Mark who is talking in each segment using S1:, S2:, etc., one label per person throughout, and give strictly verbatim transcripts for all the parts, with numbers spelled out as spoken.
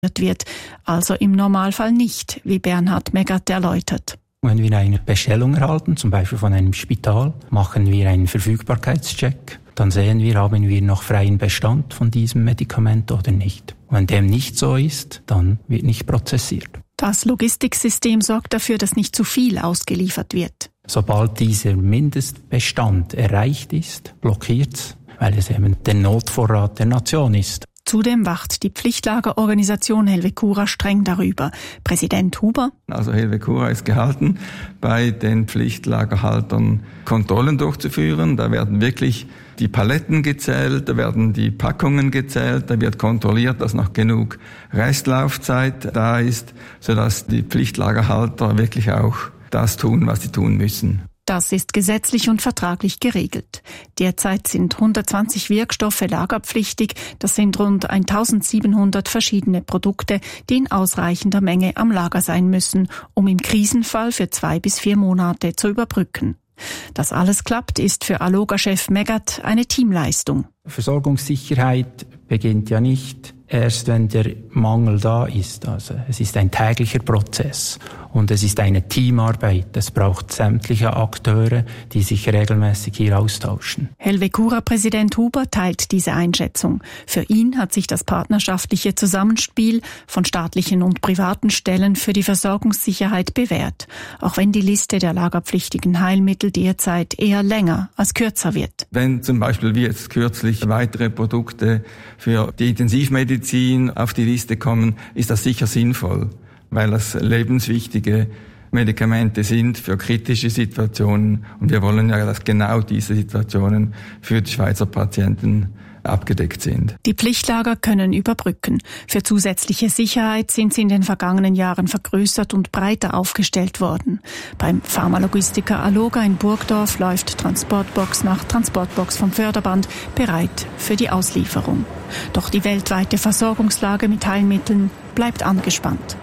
S1: wird, also im Normalfall nicht, wie Bernhard Meggat erläutert.
S2: Wenn wir eine Bestellung erhalten, zum Beispiel von einem Spital, machen wir einen Verfügbarkeitscheck. Dann sehen wir, haben wir noch freien Bestand von diesem Medikament oder nicht. Wenn dem nicht so ist, dann wird nicht prozessiert.
S1: Das Logistiksystem sorgt dafür, dass nicht zu viel ausgeliefert wird.
S2: Sobald dieser Mindestbestand erreicht ist, blockiert es, weil es eben der Notvorrat der Nation ist.
S1: Zudem wacht die Pflichtlagerorganisation Helvecura streng darüber. Präsident Huber:
S3: Also Helvecura ist gehalten, bei den Pflichtlagerhaltern Kontrollen durchzuführen. Da werden wirklich die Paletten gezählt, da werden die Packungen gezählt, da wird kontrolliert, dass noch genug Restlaufzeit da ist, sodass die Pflichtlagerhalter wirklich auch das tun, was sie tun müssen.
S1: Das ist gesetzlich und vertraglich geregelt. Derzeit sind hundertzwanzig Wirkstoffe lagerpflichtig. Das sind rund eintausendsiebenhundert verschiedene Produkte, die in ausreichender Menge am Lager sein müssen, um im Krisenfall für zwei bis vier Monate zu überbrücken. Dass alles klappt, ist für Alloga-Chef Meggat eine Teamleistung.
S2: Versorgungssicherheit beginnt ja nicht erst, wenn der Mangel da ist. Also es ist ein täglicher Prozess und es ist eine Teamarbeit. Es braucht sämtliche Akteure, die sich regelmäßig hier austauschen.
S1: Helvecura-Präsident Huber teilt diese Einschätzung. Für ihn hat sich das partnerschaftliche Zusammenspiel von staatlichen und privaten Stellen für die Versorgungssicherheit bewährt, auch wenn die Liste der lagerpflichtigen Heilmittel derzeit eher länger als kürzer wird.
S3: Wenn zum Beispiel wie jetzt kürzlich weitere Produkte für die Intensivmedizin auf die Liste kommen, ist das sicher sinnvoll, weil das lebenswichtige Medikamente sind für kritische Situationen. Und wir wollen ja, dass genau diese Situationen für die Schweizer Patienten abgedeckt sind.
S1: Die Pflichtlager können überbrücken. Für zusätzliche Sicherheit sind sie in den vergangenen Jahren vergrößert und breiter aufgestellt worden. Beim Pharmalogistiker Alloga in Burgdorf läuft Transportbox nach Transportbox vom Förderband bereit für die Auslieferung. Doch die weltweite Versorgungslage mit Heilmitteln bleibt angespannt.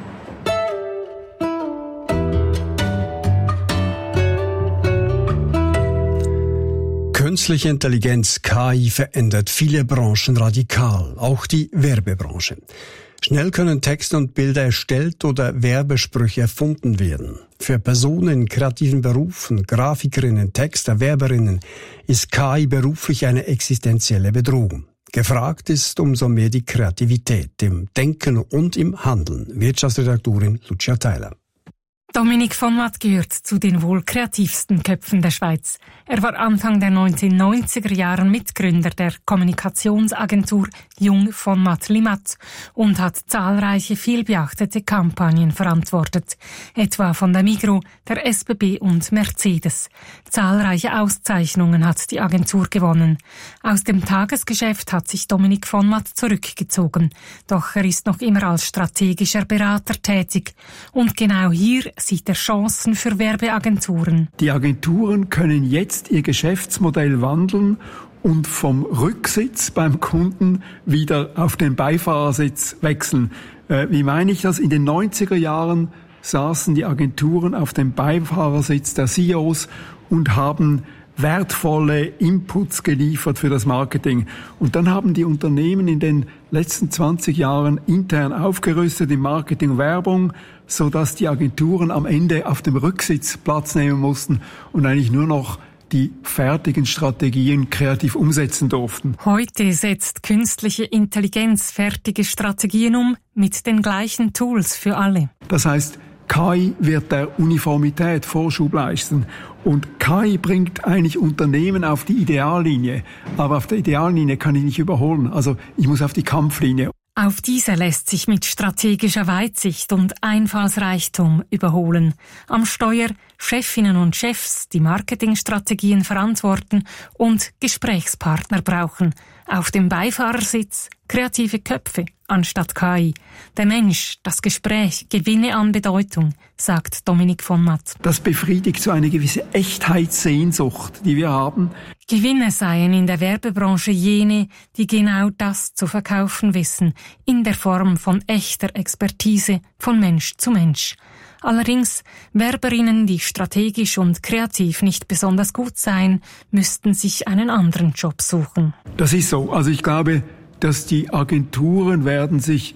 S4: Künstliche Intelligenz, K I, verändert viele Branchen radikal, auch die Werbebranche. Schnell können Texte und Bilder erstellt oder Werbesprüche erfunden werden. Für Personen in kreativen Berufen, Grafikerinnen, Texter, Werberinnen, ist K I beruflich eine existenzielle Bedrohung. Gefragt ist umso mehr die Kreativität im Denken und im Handeln. Wirtschaftsredaktorin Lucia Theiler.
S5: Dominik von Matt gehört zu den wohl kreativsten Köpfen der Schweiz. Er war Anfang der neunzehnhundertneunziger Jahren Mitgründer der Kommunikationsagentur Jung von Matt Limat und hat zahlreiche vielbeachtete Kampagnen verantwortet, etwa von der Migros, der S B B und Mercedes. Zahlreiche Auszeichnungen hat die Agentur gewonnen. Aus dem Tagesgeschäft hat sich Dominik von Matt zurückgezogen, doch er ist noch immer als strategischer Berater tätig. Und genau hier sieht er Chancen für Werbeagenturen.
S6: Die Agenturen können jetzt ihr Geschäftsmodell wandeln und vom Rücksitz beim Kunden wieder auf den Beifahrersitz wechseln. Äh, wie meine ich das? In den neunziger Jahren saßen die Agenturen auf dem Beifahrersitz der C E Os und haben wertvolle Inputs geliefert für das Marketing. Und dann haben die Unternehmen in den letzten zwanzig Jahren intern aufgerüstet in Marketing und Werbung, sodass die Agenturen am Ende auf dem Rücksitz Platz nehmen mussten und eigentlich nur noch die fertigen Strategien kreativ umsetzen durften.
S5: Heute setzt künstliche Intelligenz fertige Strategien um mit den gleichen Tools für alle.
S6: Das heißt, K I wird der Uniformität Vorschub leisten. Und K I bringt eigentlich Unternehmen auf die Ideallinie. Aber auf der Ideallinie kann ich nicht überholen. Also ich muss auf die Kampflinie.
S5: Auf diese lässt sich mit strategischer Weitsicht und Einfallsreichtum überholen. Am Steuer Chefinnen und Chefs, die Marketingstrategien verantworten und Gesprächspartner brauchen. Auf dem Beifahrersitz kreative Köpfe anstatt K I. Der Mensch, das Gespräch gewinne an Bedeutung, sagt Dominik von Matt.
S6: Das befriedigt so eine gewisse Echtheitssehnsucht, die wir haben.
S5: Gewinner seien in der Werbebranche jene, die genau das zu verkaufen wissen, in der Form von echter Expertise von Mensch zu Mensch. Allerdings, Werberinnen, die strategisch und kreativ nicht besonders gut seien, müssten sich einen anderen Job suchen.
S6: Das ist so. Also ich glaube, dass die Agenturen werden sich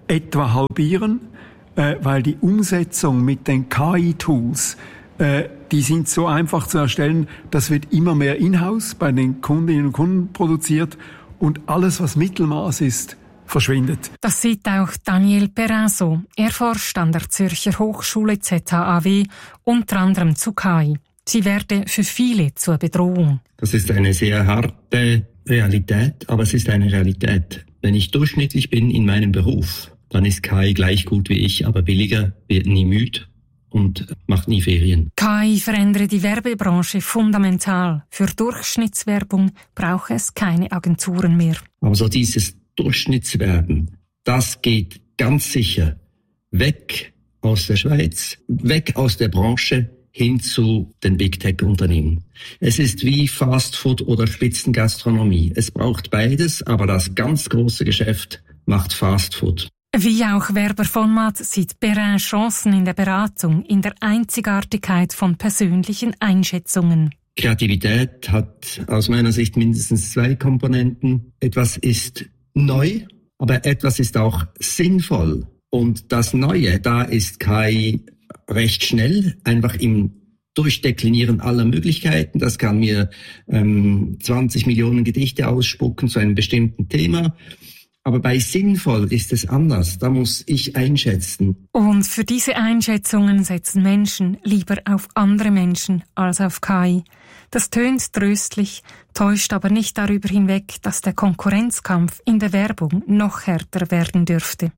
S6: etwa halbieren, äh, weil die Umsetzung mit den K I-Tools, äh, die sind so einfach zu erstellen, das wird immer mehr in-house bei den Kundinnen und Kunden produziert und alles, was Mittelmaß ist, verschwindet.
S5: Das sieht auch Daniel Perrin so. Er forscht an der Zürcher Hochschule Z H A W, unter anderem zu K I. Sie werde für viele zur Bedrohung.
S7: Das ist eine sehr harte Realität, aber es ist eine Realität. Wenn ich durchschnittlich bin in meinem Beruf, dann ist K I gleich gut wie ich, aber billiger, wird nie müde und macht nie Ferien.
S5: K I verändere die Werbebranche fundamental. Für Durchschnittswerbung braucht es keine Agenturen mehr.
S7: Aber so dieses Durchschnittswerben, das geht ganz sicher weg aus der Schweiz, weg aus der Branche, hin zu den Big Tech Unternehmen. Es ist wie Fast Food oder Spitzengastronomie. Es braucht beides, aber das ganz große Geschäft macht Fast Food.
S5: Wie auch Werber von Matt sieht Perrin Chancen in der Beratung, in der Einzigartigkeit von persönlichen Einschätzungen.
S7: Kreativität hat aus meiner Sicht mindestens zwei Komponenten. Etwas ist neu, aber etwas ist auch sinnvoll. Und das Neue, da ist K I recht schnell, einfach im Durchdeklinieren aller Möglichkeiten. Das kann mir ähm, zwanzig Millionen Gedichte ausspucken zu einem bestimmten Thema. Aber bei sinnvoll ist es anders. Da muss ich einschätzen.
S5: Und für diese Einschätzungen setzen Menschen lieber auf andere Menschen als auf K I. Das tönt tröstlich, täuscht aber nicht darüber hinweg, dass der Konkurrenzkampf in der Werbung noch härter werden dürfte.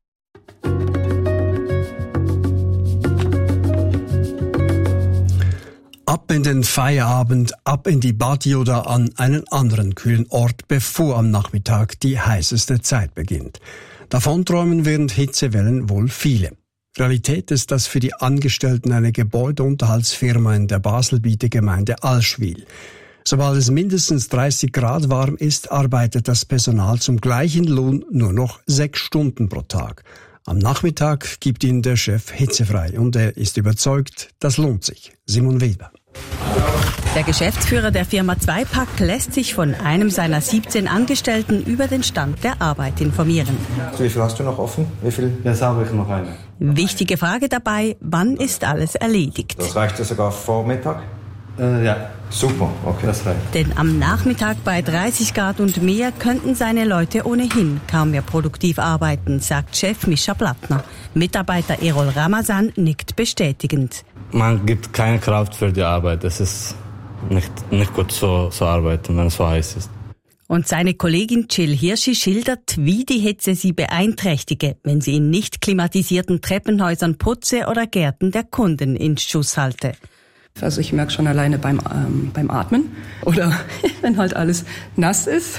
S4: Ab in den Feierabend, ab in die Party oder an einen anderen kühlen Ort, bevor am Nachmittag die heißeste Zeit beginnt. Davonträumen während Hitzewellen wohl viele. Realität ist das für die Angestellten einer Gebäudeunterhaltsfirma in der Baselbieter Gemeinde Allschwil. Sobald es mindestens dreißig Grad warm ist, arbeitet das Personal zum gleichen Lohn nur noch sechs Stunden pro Tag. Am Nachmittag gibt ihnen der Chef hitzefrei und er ist überzeugt, das lohnt sich. Simon Weber.
S8: Der Geschäftsführer der Firma Zweipack lässt sich von einem seiner siebzehn Angestellten über den Stand der Arbeit informieren.
S9: Wie viel hast du noch offen? Wie viel?
S10: Jetzt habe ich noch eine.
S8: Wichtige Frage dabei, wann ist alles erledigt?
S9: Das reicht ja sogar vor Mittag?
S10: Äh, ja.
S9: Super, okay.
S10: Das reicht.
S8: Denn am Nachmittag bei dreißig Grad und mehr könnten seine Leute ohnehin kaum mehr produktiv arbeiten, sagt Chef Mischa Plattner. Mitarbeiter Erol Ramazan nickt bestätigend.
S10: Man gibt keine Kraft für die Arbeit. Es ist nicht, nicht gut so zu arbeiten, wenn es so heiß ist.
S8: Und seine Kollegin Jill Hirschi schildert, wie die Hitze sie beeinträchtige, wenn sie in nicht klimatisierten Treppenhäusern putze oder Gärten der Kunden in Schuss halte.
S11: Also ich merke schon alleine beim, ähm, beim Atmen oder wenn halt alles nass ist.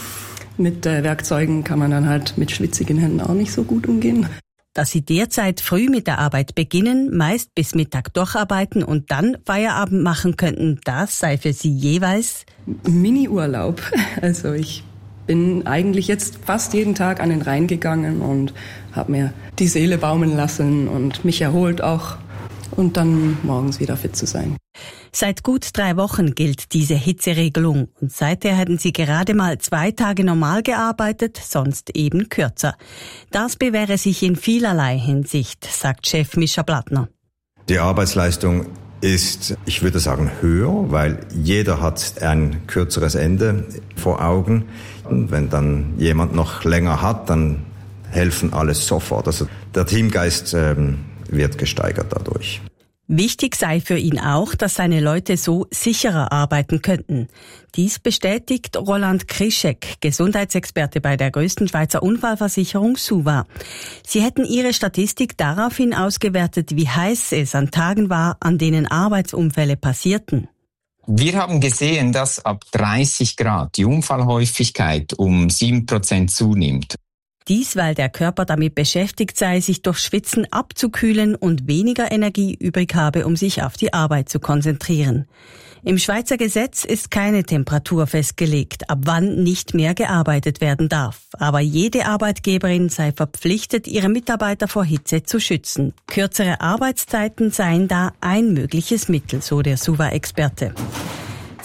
S11: Mit äh, Werkzeugen kann man dann halt mit schwitzigen Händen auch nicht so gut umgehen.
S8: Dass sie derzeit früh mit der Arbeit beginnen, meist bis Mittag durcharbeiten und dann Feierabend machen könnten, das sei für sie jeweils
S11: Mini-Urlaub. Also ich bin eigentlich jetzt fast jeden Tag an den Rhein gegangen und habe mir die Seele baumeln lassen und mich erholt auch und dann morgens wieder fit zu sein.
S8: Seit gut drei Wochen gilt diese Hitzeregelung und seither hätten sie gerade mal zwei Tage normal gearbeitet, sonst eben kürzer. Das bewähre sich in vielerlei Hinsicht, sagt Chef Mischa Plattner.
S9: Die Arbeitsleistung ist, ich würde sagen, höher, weil jeder hat ein kürzeres Ende vor Augen. Und wenn dann jemand noch länger hat, dann helfen alle sofort. Also der Teamgeist ähm, wird gesteigert dadurch.
S8: Wichtig sei für ihn auch, dass seine Leute so sicherer arbeiten könnten. Dies bestätigt Roland Krischek, Gesundheitsexperte bei der größten Schweizer Unfallversicherung SUVA. Sie hätten ihre Statistik daraufhin ausgewertet, wie heiß es an Tagen war, an denen Arbeitsunfälle passierten.
S12: Wir haben gesehen, dass ab dreißig Grad die Unfallhäufigkeit um sieben Prozent zunimmt.
S8: Dies, weil der Körper damit beschäftigt sei, sich durch Schwitzen abzukühlen und weniger Energie übrig habe, um sich auf die Arbeit zu konzentrieren. Im Schweizer Gesetz ist keine Temperatur festgelegt, ab wann nicht mehr gearbeitet werden darf. Aber jede Arbeitgeberin sei verpflichtet, ihre Mitarbeiter vor Hitze zu schützen. Kürzere Arbeitszeiten seien da ein mögliches Mittel, so der SUVA-Experte.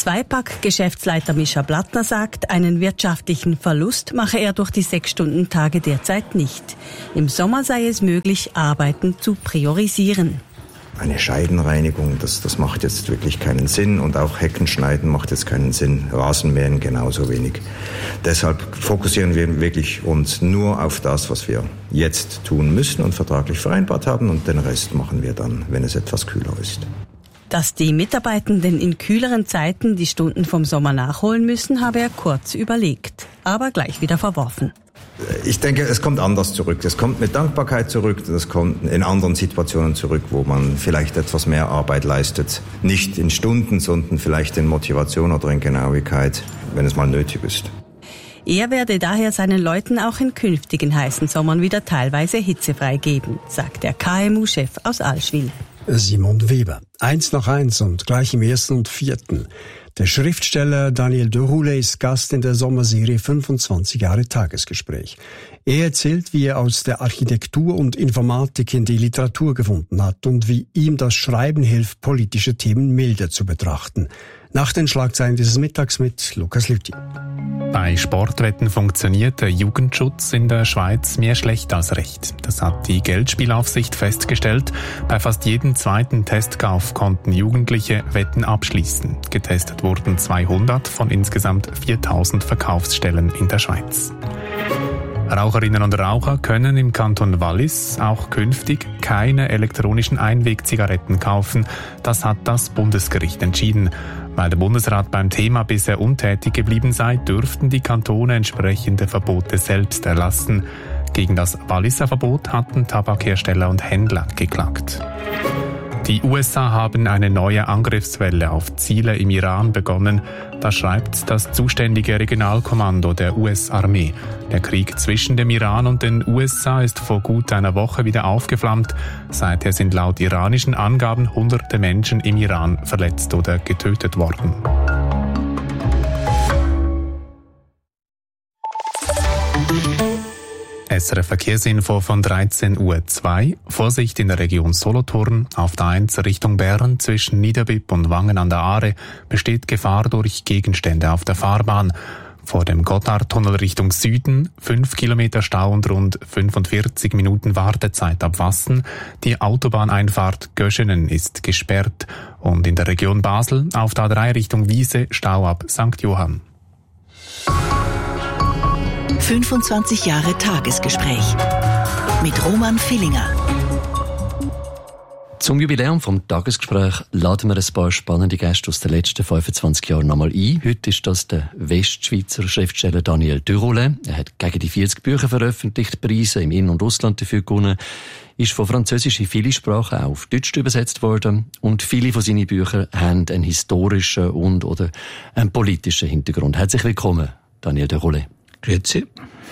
S8: Zweipack-Geschäftsleiter Mischa Blattner sagt, einen wirtschaftlichen Verlust mache er durch die Sechs-Stunden-Tage derzeit nicht. Im Sommer sei es möglich, Arbeiten zu priorisieren.
S9: Eine Scheidenreinigung, das, das macht jetzt wirklich keinen Sinn, und auch Heckenschneiden macht jetzt keinen Sinn, Rasenmähen genauso wenig. Deshalb fokussieren wir wirklich uns nur auf das, was wir jetzt tun müssen und vertraglich vereinbart haben, und den Rest machen wir dann, wenn es etwas kühler ist.
S8: Dass die Mitarbeitenden in kühleren Zeiten die Stunden vom Sommer nachholen müssen, habe er kurz überlegt, aber gleich wieder verworfen.
S9: Ich denke, es kommt anders zurück. Es kommt mit Dankbarkeit zurück, es kommt in anderen Situationen zurück, wo man vielleicht etwas mehr Arbeit leistet. Nicht in Stunden, sondern vielleicht in Motivation oder in Genauigkeit, wenn es mal nötig ist.
S8: Er werde daher seinen Leuten auch in künftigen heißen Sommern wieder teilweise hitzefrei geben, sagt der K M U-Chef aus Allschwil.
S4: Simon Weber. Eins nach eins und gleich im ersten und vierten. Der Schriftsteller Daniel Deroulet ist Gast in der Sommerserie fünfundzwanzig Jahre Tagesgespräch. Er erzählt, wie er aus der Architektur und Informatik in die Literatur gefunden hat und wie ihm das Schreiben hilft, politische Themen milder zu betrachten. Nach den Schlagzeilen dieses Mittags mit Lukas Lüthi.
S13: Bei Sportwetten funktioniert der Jugendschutz in der Schweiz mehr schlecht als recht. Das hat die Geldspielaufsicht festgestellt. Bei fast jedem zweiten Testkauf konnten Jugendliche Wetten abschließen. Getestet wurden zweihundert von insgesamt viertausend Verkaufsstellen in der Schweiz. Raucherinnen und Raucher können im Kanton Wallis auch künftig keine elektronischen Einwegzigaretten kaufen. Das hat das Bundesgericht entschieden. Weil der Bundesrat beim Thema bisher untätig geblieben sei, dürften die Kantone entsprechende Verbote selbst erlassen. Gegen das Walliser Verbot hatten Tabakhersteller und Händler geklagt. Die U S A haben eine neue Angriffswelle auf Ziele im Iran begonnen. Das schreibt das zuständige Regionalkommando der U S-Armee. Der Krieg zwischen dem Iran und den U S A ist vor gut einer Woche wieder aufgeflammt. Seither sind laut iranischen Angaben hunderte Menschen im Iran verletzt oder getötet worden. S R F Verkehrsinfo von dreizehn Uhr zwei. Vorsicht in der Region Solothurn. Auf der eins Richtung Bern zwischen Niederbipp und Wangen an der Aare besteht Gefahr durch Gegenstände auf der Fahrbahn. Vor dem Gotthardtunnel Richtung Süden fünf Kilometer Stau und rund fünfundvierzig Minuten Wartezeit ab Wassen. Die Autobahneinfahrt Göschenen ist gesperrt. Und in der Region Basel auf der A drei Richtung Wiese Stau ab Sankt Johann.
S14: fünfundzwanzig Jahre Tagesgespräch mit Roman Villinger.
S15: Zum Jubiläum vom Tagesgespräch laden wir ein paar spannende Gäste aus den letzten fünfundzwanzig Jahren nochmal ein. Heute ist das der Westschweizer Schriftsteller Daniel Deroulet. Er hat gegen die vierzig Bücher veröffentlicht, Preise im In- und Ausland dafür gewonnen, ist von Französisch in viele Sprachen auch auf Deutsch übersetzt worden und viele von seinen Büchern haben einen historischen und oder einen politischen Hintergrund. Herzlich willkommen, Daniel Deroulet.
S16: Grüezi.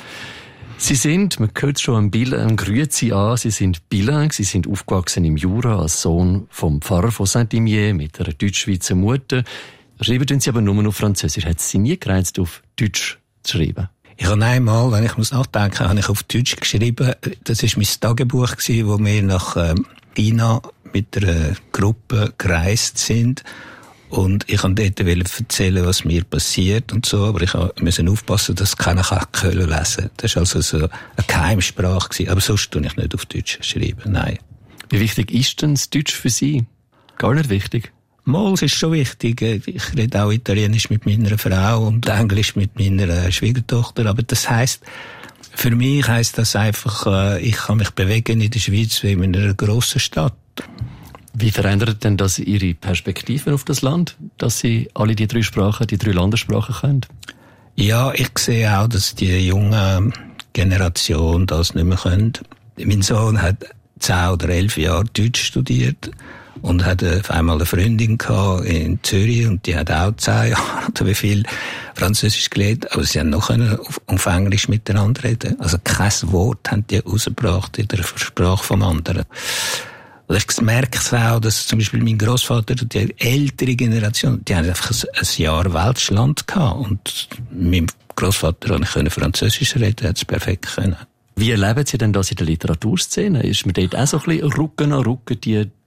S15: Sie sind, man hört schon am Bild, am Grüezi an, Sie sind bilingue, Sie sind aufgewachsen im Jura als Sohn vom Pfarrer von Saint-Imier mit einer deutsch-schweizer Mutter. Schreiben tun Sie aber nur auf Französisch. Hat Sie nie gereizt, auf Deutsch zu schreiben?
S16: Ich habe einmal, wenn ich muss nachdenken, habe ich auf Deutsch geschrieben. Das war mein Tagebuch, wo wir nach China mit einer Gruppe gereist sind. Und ich wollte dort erzählen, was mir passiert und so, aber ich musste aufpassen, dass keiner Köln lesen kann. Das war also so eine Geheimsprache gewesen. Aber sonst tue ich nicht auf Deutsch schreiben, nein.
S15: Wie wichtig ist denn das Deutsch für Sie? Gar nicht wichtig?
S16: Mal, es ist schon wichtig. Ich rede auch Italienisch mit meiner Frau und Englisch mit meiner Schwiegertochter, aber das heisst, für mich heisst das einfach, ich kann mich bewegen in der Schweiz wie in einer grossen Stadt.
S15: Wie verändert denn das Ihre Perspektiven auf das Land, dass Sie alle die drei Sprachen, die drei Landessprachen können?
S16: Ja, ich sehe auch, dass die junge Generation das nicht mehr können. Mein Sohn hat zehn oder elf Jahre Deutsch studiert und hat auf einmal eine Freundin gehabt in Zürich und die hat auch zehn Jahre oder wie viel Französisch gelernt, aber sie haben noch auf, auf Englisch miteinander reden. Also kein Wort haben die rausgebracht in der Sprache vom anderen. Und ich merke es auch, dass zum Beispiel mein Grossvater und die ältere Generation, die haben einfach ein Jahr Welschland gehabt. Und mit meinem Grossvater konnte ich Französisch reden, hat es perfekt können.
S15: Wie erleben Sie denn das in der Literaturszene? Ist man dort auch so ein bisschen Rücken an Rücken, die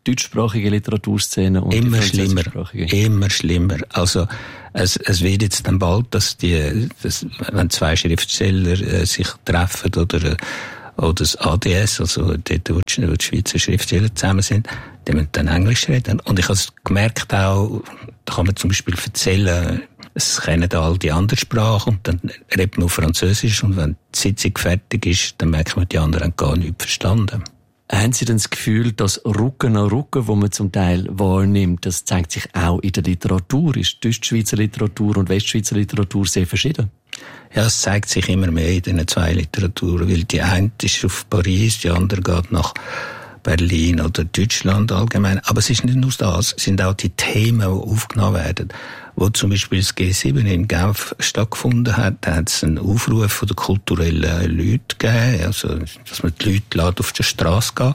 S15: deutschsprachige Literaturszene und
S16: immer
S15: die
S16: schlimmer, immer schlimmer. Also es, es wird jetzt dann bald, dass die, dass, wenn zwei Schriftsteller äh, sich treffen oder oder das A D S, also dort, wo die, wo die Schweizer Schriftsteller zusammen sind, die müssen dann Englisch reden. Und ich habe es gemerkt auch, da kann man zum Beispiel erzählen, es kennen all die anderen Sprachen und dann redet man auf Französisch und wenn die Sitzung fertig ist, dann merkt man, die anderen haben gar nichts verstanden.
S15: Haben Sie denn das Gefühl, dass Rücken an Rücken, wo man zum Teil wahrnimmt, das zeigt sich auch in der Literatur? Ist die Deutschschweizer Literatur und Westschweizer Literatur sehr verschieden?
S16: Ja, es zeigt sich immer mehr in diesen zwei Literaturen, weil die eine ist auf Paris, die andere geht nach Berlin oder Deutschland allgemein. Aber es ist nicht nur das, es sind auch die Themen, die aufgenommen werden. Wo zum Beispiel das G sieben in Genf stattgefunden hat, da hat es einen Aufruf von den kulturellen Leuten gegeben, also, dass man die Leute auf die Straße gehen.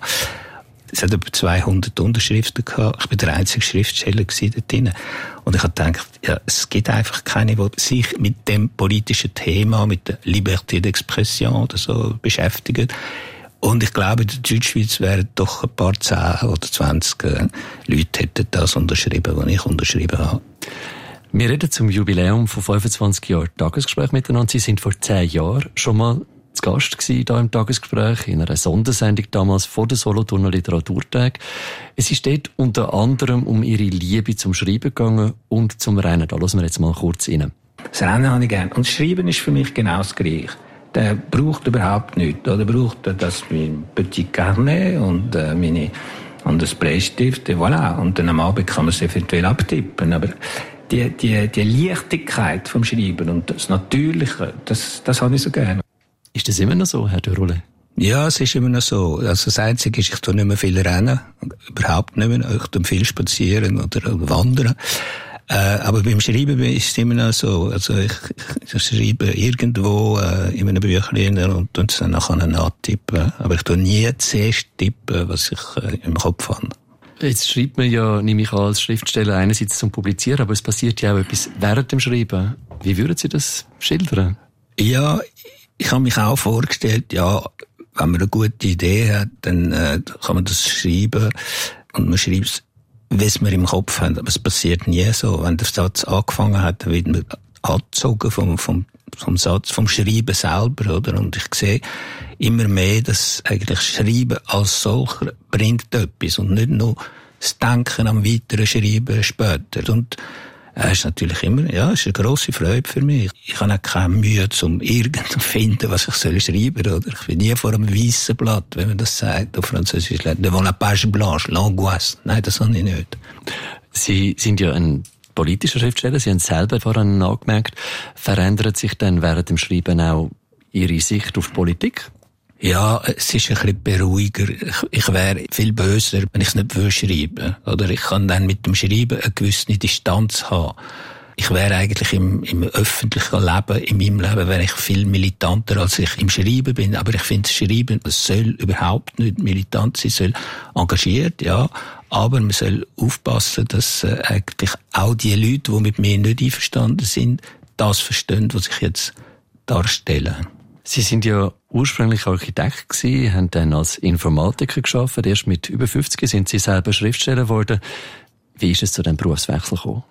S16: Es hat über zweihundert Unterschriften gehabt. Ich war der einzige Schriftsteller dort drin. Und ich habe gedacht, ja, es gibt einfach keine, die sich mit dem politischen Thema, mit der Liberté d'Expression oder so beschäftigen. Und ich glaube, in der Deutschschweiz wären doch ein paar zehn oder zwanzig äh, Leute hätten das unterschrieben, was ich unterschrieben habe.
S15: Wir reden zum Jubiläum von fünfundzwanzig Jahren Tagesgespräch miteinander. Sie sind vor zehn Jahren schon mal zu Gast gewesen, da im Tagesgespräch, in einer Sondersendung damals vor der Solothurner Literaturtag. Es ist dort unter anderem um Ihre Liebe zum Schreiben gegangen und zum Rennen. Da hören wir jetzt mal kurz rein.
S16: Das Rennen habe ich gerne. Und das Schreiben ist für mich genau das Gleiche. Der braucht überhaupt nichts. Oder braucht das mein Petit Carnet und äh, meine und das Bleistift, voilà. Und dann am Abend kann man es eventuell abtippen. Aber die, die, die Leichtigkeit vom Schreiben und das Natürliche, das, das habe ich so gerne.
S15: Ist das immer noch so, Herr Dürrule? Ja,
S16: es ist immer noch so. Also das Einzige ist, ich tue nicht mehr viel rennen. Überhaupt nicht mehr. Ich tue viel spazieren oder wandern. Äh, aber beim Schreiben ist es immer noch so. Also ich, ich schreibe irgendwo äh, in einem Büchlein und tue es dann nachher nachtippen. Aber ich tue nie zuerst tippen, was ich äh, im Kopf habe.
S15: Jetzt schreibt man ja, nehme ich an, als Schriftsteller einerseits zum Publizieren, aber es passiert ja auch etwas während dem Schreiben. Wie würden Sie das schildern?
S16: Ja, ich habe mich auch vorgestellt, ja, wenn man eine gute Idee hat, dann äh, kann man das schreiben und man schreibt es, wie es wir im Kopf haben. Aber es passiert nie so. Wenn der Satz angefangen hat, dann wird man angezogen vom, vom, vom Satz, vom Schreiben selber, oder? Und ich sehe immer mehr, dass eigentlich Schreiben als solcher bringt etwas und nicht nur das Denken am weiteren Schreiben später. Und es ist natürlich immer, ja, es ist eine grosse Freude für mich. Ich habe auch keine Mühe, um irgendwas zu finden, was ich soll schreiben, oder? Ich bin nie vor einem weißen Blatt, wenn man das sagt, auf Französisch. Devant la page blanche, l'angoisse. Nein, das habe ich nicht.
S15: Sie sind ja ein politischer Schriftsteller, Sie haben es selber vorhin angemerkt. Verändert sich dann während dem Schreiben auch Ihre Sicht auf die Politik?
S16: Ja, es ist ein bisschen beruhiger. Ich, ich wäre viel böser, wenn ich es nicht schreiben würde. Oder ich kann dann mit dem Schreiben eine gewisse Distanz haben. Ich wäre eigentlich im, im öffentlichen Leben, in meinem Leben, wäre ich viel militanter, als ich im Schreiben bin. Aber ich finde, das Schreiben, es soll überhaupt nicht militant sein, soll engagiert, ja. Aber man soll aufpassen, dass äh, eigentlich auch die Leute, die mit mir nicht einverstanden sind, das verstehen, was ich jetzt darstelle.
S15: Sie sind ja ursprünglich Architekt gewesen, haben dann als Informatiker gearbeitet. Erst mit über fünfzig sind Sie selber Schriftsteller geworden. Wie ist es zu diesem Berufswechsel gekommen?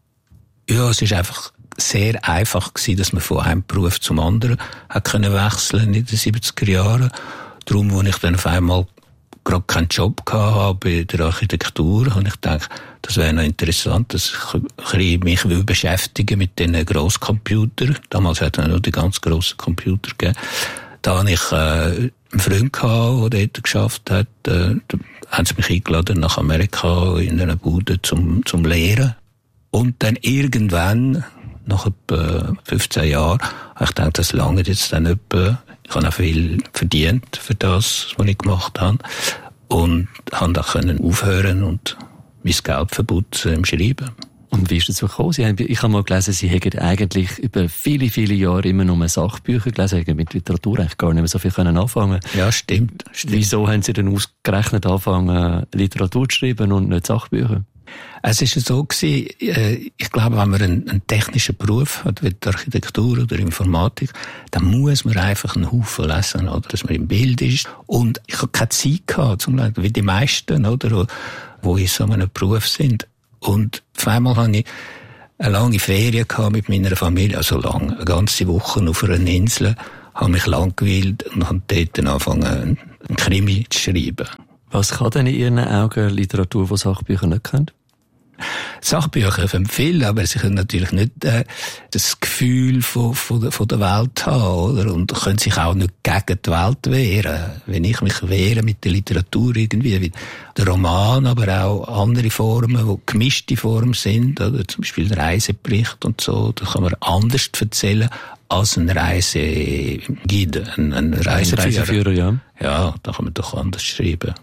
S16: Ja, es ist einfach sehr einfach gewesen, dass man von einem Beruf zum anderen hat können wechseln in den siebziger Jahren. Darum, als ich dann auf einmal gerade keinen Job hatte bei der Architektur, habe ich gedacht, das wäre noch interessant, dass ich mich beschäftigen mit diesen Grosscomputern. Damals hat es nur die ganz grossen Computer gegeben. Da hatte ich äh, einen Freund gehabt, der dort geschafft hat. Äh, da haben sie mich eingeladen nach Amerika in einer Bude zum, zum Lehren. Und dann irgendwann, nach etwa fünfzehn Jahren, habe ich gedacht, das lange jetzt dann etwa. Ich habe auch viel verdient für das, was ich gemacht habe. Und habe dann können aufhören und mein Geld verputzen im Schreiben.
S15: Und wie ist das so gekommen? Sie haben, ich habe mal gelesen, Sie hätten eigentlich über viele, viele Jahre immer nur Sachbücher gelesen, Sie hätten mit Literatur eigentlich gar nicht mehr so viel können anfangen.
S16: Ja, stimmt, stimmt.
S15: Wieso haben Sie denn ausgerechnet angefangen, Literatur zu schreiben und nicht Sachbücher?
S16: Es ist so gewesen, ich glaube, wenn man einen, einen technischen Beruf hat, wie Architektur oder Informatik, dann muss man einfach einen Haufen lesen, oder, dass man im Bild ist. Und ich habe keine Zeit gehabt, zum Lesen, wie die meisten, oder, die in so einem Beruf sind. Und auf einmal hatte ich eine lange Ferien mit meiner Familie, also lang, eine ganze Woche auf einer Insel, habe mich langgeweilt und habe dort angefangen, einen Krimi zu schreiben.
S15: Was kann denn in Ihren Augen Literatur, die Sachbücher nicht können?
S16: Sachbücher können viel, aber sie können natürlich nicht äh, das Gefühl von, von, der, von der Welt haben, oder? Und können sich auch nicht gegen die Welt wehren. Wenn ich mich wehre mit der Literatur irgendwie, wie der Roman, aber auch andere Formen, die gemischte Formen sind, oder zum Beispiel ein Reisebericht und so, da kann man anders erzählen als ein Reiseguide, ein, ein Reiseführer.
S15: Reiseführer, ja.
S16: Ja, da kann man doch anders schreiben.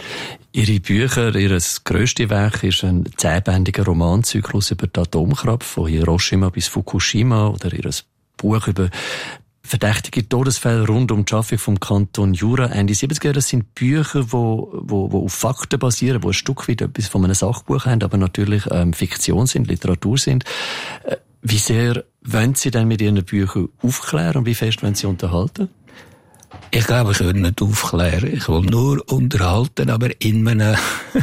S15: Ihre Bücher, Ihr grösstes Werk ist ein zehnbändiger Romanzyklus über die Atomkraft von Hiroshima bis Fukushima oder Ihr Buch über verdächtige Todesfälle rund um die Schaffung vom Kanton Jura Ende siebziger. Das sind Bücher, die wo, wo, wo auf Fakten basieren, die ein Stück weit etwas von einem Sachbuch haben, aber natürlich ähm, Fiktion sind, Literatur sind. Äh, wie sehr wollen Sie denn mit Ihren Büchern aufklären und wie fest wollen Sie unterhalten?
S16: Ich glaube, ich will nicht aufklären. Ich will nur unterhalten, aber in einem,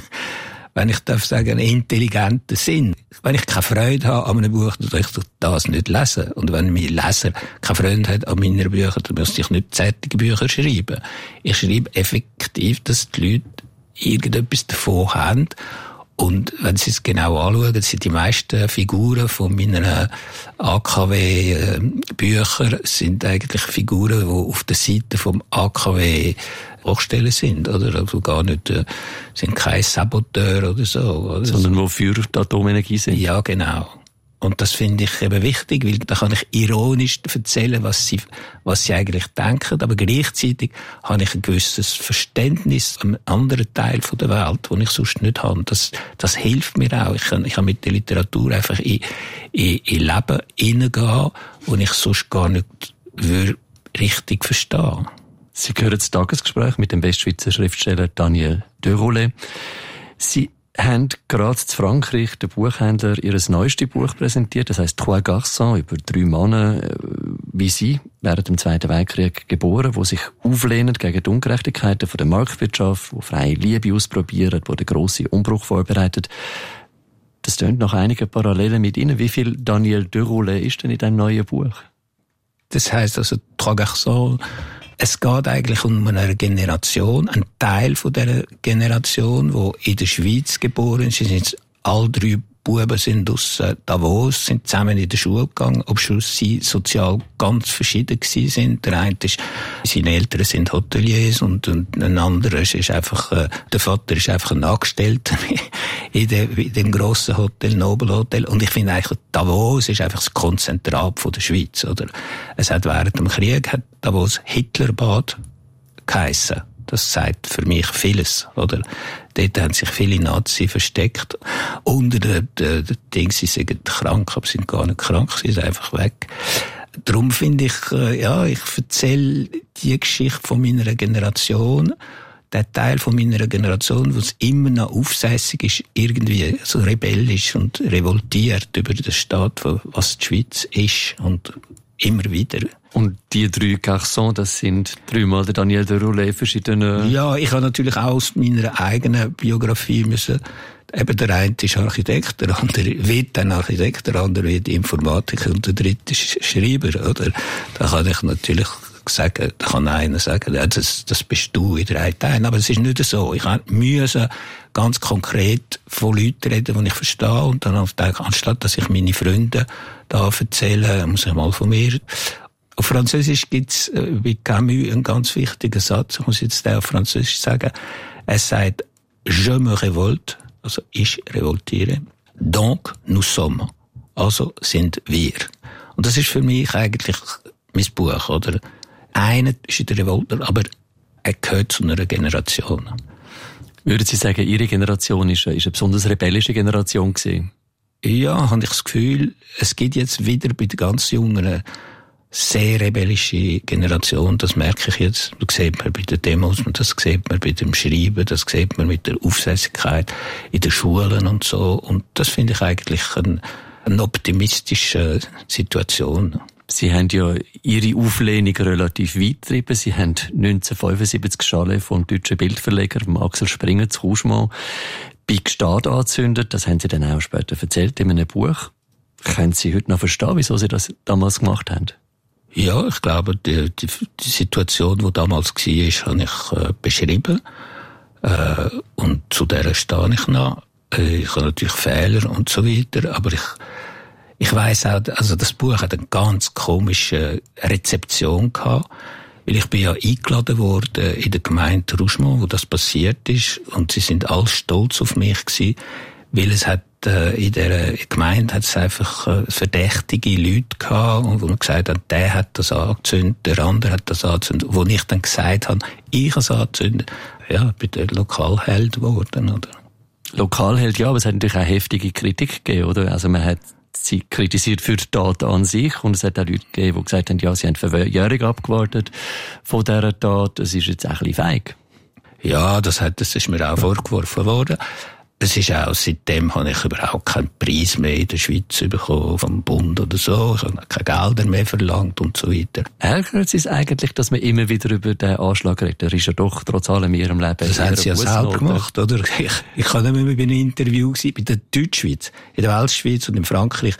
S16: wenn ich darf sagen, intelligenten Sinn. Wenn ich keine Freude habe an einem Buch, dann darf ich das nicht lesen. Und wenn mein Leser keine Freude hat an meinen Büchern, dann müsste ich nicht zärtliche Bücher schreiben. Ich schreibe effektiv, dass die Leute irgendetwas davon haben. Und wenn Sie es genau anschauen, sind die meisten Figuren von meinen A K W-Büchern sind eigentlich Figuren, die auf der Seite vom A K W Hochstellen sind, oder? Also gar nicht, äh, sind kein Saboteur oder so, oder?
S15: Sondern wo für die Atomenergie sind.
S16: Ja, genau. Und das finde ich eben wichtig, weil da kann ich ironisch erzählen, was sie, was sie eigentlich denken, aber gleichzeitig habe ich ein gewisses Verständnis am anderen Teil von der Welt, das ich sonst nicht habe. Das, das hilft mir auch. Ich kann, ich kann mit der Literatur einfach in, in, in Leben hineingehen, das ich sonst gar nicht würde richtig verstehen.
S15: Sie hören das Tagesgespräch mit dem Westschweizer Schriftsteller Daniel Deroulet. Sie haben gerade in Frankreich der Buchhändler ihr neuestes Buch präsentiert, das heisst «Trois Garçons», über drei Männer, wie sie, während dem Zweiten Weltkrieg geboren, die sich auflehnen gegen die Ungerechtigkeiten von der Marktwirtschaft, die freie Liebe ausprobieren, die den grossen Umbruch vorbereitet. Das tönt nach einigen Parallelen mit Ihnen. Wie viel Daniel Deroulet ist denn in diesem neuen Buch?
S16: Das heisst also «Trois Garçons», es geht eigentlich um eine Generation, ein Teil von dieser Generation, die in der Schweiz geboren ist. Sind alle drei Buben sind aus Davos, sind zusammen in die Schule gegangen, obwohl sie sozial ganz verschieden gewesen sind. Der eine ist, seine Eltern sind Hoteliers und, und ein anderer ist einfach, äh, der Vater ist einfach ein Angestellter in, de, in dem grossen Hotel, Nobel Hotel. Und ich finde eigentlich, Davos ist einfach das Konzentrat von der Schweiz, oder? Es hat während dem Krieg, hat Davos Hitlerbad geheissen. Das sagt für mich vieles, oder? Dort haben sich viele Nazis versteckt. Unter der, der, der Ding, sie sind krank, aber sind gar nicht krank, sie sind einfach weg. Darum finde ich, ja, ich erzähle die Geschichte von meiner Generation, der Teil von meiner Generation, was immer noch aufsässig ist, irgendwie so rebellisch und revoltiert über den Staat, was die Schweiz ist und immer wieder.
S15: Und die drei Garçons, das sind dreimal der Daniel Deroulet, verschiedene...
S16: Ja, ich habe natürlich auch aus meiner eigenen Biografie müssen, eben der eine ist Architekt, der andere wird dann Architekt, der andere wird Informatiker und der dritte ist Schreiber, oder? Da kann ich natürlich sagen, da kann einer sagen, ja, das, das bist du in drei Teilen, aber es ist nicht so. Ich musste ganz konkret von Leuten reden, die ich verstehe, und dann denke, anstatt dass ich meine Freunde da erzähle, muss ich mal von mir. Auf Französisch gibt's äh, bei Camus einen ganz wichtigen Satz, ich muss jetzt den auf Französisch sagen. Er sagt, je me révolte, also ich revoltiere, donc nous sommes, also sind wir. Und das ist für mich eigentlich mein Buch, oder? Einer ist in der Revolte, aber er gehört zu einer Generation.
S15: Würden Sie sagen, Ihre Generation ist eine, ist eine besonders rebellische Generation gewesen?
S16: Ja, habe ich das Gefühl, es gibt jetzt wieder bei den ganz Jungen sehr rebellische Generation, das merke ich jetzt. Das sieht man bei den Demos, das sieht man bei dem Schreiben, das sieht man mit der Aufsässigkeit in den Schulen und so. Und das finde ich eigentlich eine, eine optimistische Situation.
S15: Sie haben ja Ihre Auflehnung relativ weit getrieben. Sie haben neunzehnhundertfünfundsiebzig Chalet vom deutschen Bildverleger, vom Axel Springer, zu Kouchemont. Big Start angezündet. Das haben Sie dann auch später erzählt in einem Buch. Können Sie heute noch verstehen, wieso Sie das damals gemacht haben?
S16: Ja, ich glaube, die, die, die Situation, die damals war, habe ich äh, beschrieben. Äh, und zu der stehe ich noch. Äh, ich habe natürlich Fehler und so weiter, aber ich, ich weiss auch, also das Buch hat eine ganz komische Rezeption gehabt, weil ich bin ja eingeladen worden in der Gemeinde Rougemont, wo das passiert ist, und sie sind alle stolz auf mich gewesen, weil es hat in der Gemeinde hat es einfach äh, verdächtige Leute gehabt, und wo man gesagt hat, der hat das angezündet, der andere hat das angezündet. Wo ich dann gesagt habe, ich habe es angezündet, ja, ich bin der Lokalheld geworden, oder?
S15: Lokalheld, ja, aber es hat natürlich auch heftige Kritik gegeben, oder? Also man hat sie kritisiert für die Tat an sich, und es hat auch Leute gegeben, die gesagt haben, ja, sie haben Verjährung abgewartet von dieser Tat, das ist jetzt auch ein bisschen feig.
S16: Ja, das hat, das ist mir auch vorgeworfen worden. Es ist auch, seitdem habe ich überhaupt keinen Preis mehr in der Schweiz bekommen, vom Bund oder so. Ich habe keine Gelder mehr verlangt und so weiter.
S15: Ärgert es eigentlich, dass man immer wieder über den Anschlag redet? Er ist ja doch trotz allem in ihrem Leben.
S16: Das haben sie ja selber gemacht, oder? Ich, ich habe nicht mehr bei einem Interview gewesen, bei der Deutschschweiz, in der Weltschweiz und in Frankreich,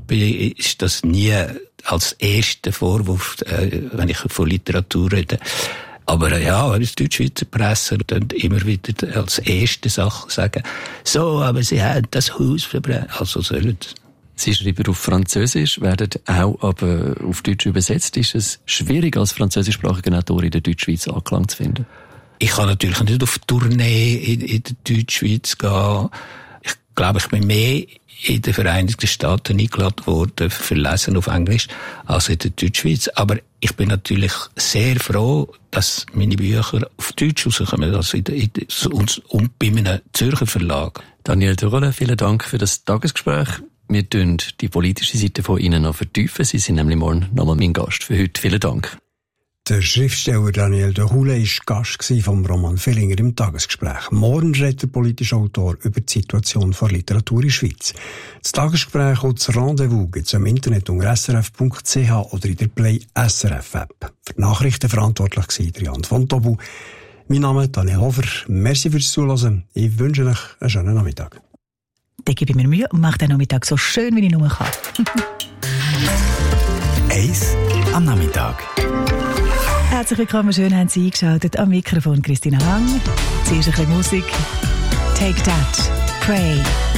S16: ist das nie als erster Vorwurf, äh, wenn ich von Literatur rede. Aber ja, die Deutschschweizer Presse dann immer wieder als erste Sache sagen, so, aber sie haben das Haus verbrannt. Also sollen
S15: Sie schreiben auf Französisch, werden auch aber auf Deutsch übersetzt. Ist es schwierig, als französischsprachiger Autor in der Deutschschweiz Anklang zu finden?
S16: Ich kann natürlich nicht auf Tournee in, in der Deutschschweiz gehen. Ich glaube, ich bin mehr in den Vereinigten Staaten eingeladen worden für Lesen auf Englisch als in der Deutschschweiz. Aber ich bin natürlich sehr froh, dass meine Bücher auf Deutsch rauskommen, also in der, in der, und, und bei einem Zürcher Verlag.
S15: Daniel Durolle, vielen Dank für das Tagesgespräch. Wir tun die politische Seite von Ihnen noch vertiefen. Sie sind nämlich morgen nochmal mein Gast. Für heute vielen Dank.
S4: Der Schriftsteller Daniel Durolle war Gast vom Roman Villinger im Tagesgespräch. Morgen redet der politische Autor über die Situation der Literatur in der Schweiz. Das Tagesgespräch und das Rendezvous gibt es im Internet unter s r f punkt c h oder in der Play S R F App. Für die Nachrichten verantwortlich war Jan von Tobu. Mein Name ist Daniel Hofer. Merci fürs Zuhören. Ich wünsche euch einen schönen Nachmittag.
S17: Dann gebe ich mir Mühe und mache den Nachmittag so schön, wie ich nur kann.
S18: Eins am Nachmittag.
S17: Herzlich willkommen, schön haben Sie eingeschaltet. Am Mikrofon Christina Hang. Zuerst ein bisschen Musik. Take That, Pray.